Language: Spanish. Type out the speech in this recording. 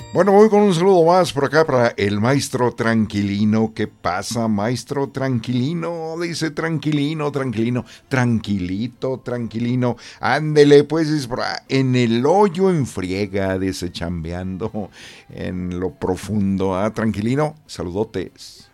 Bueno, voy con un saludo más por acá para el maestro Tranquilino. ¿Qué pasa, maestro Tranquilino? Dice Tranquilino, Tranquilino, tranquilito, Tranquilino. Ándele, pues es por ahí, en el hoyo en friega, desechambeando en lo profundo. ¿Ah, Tranquilino? Saludotes.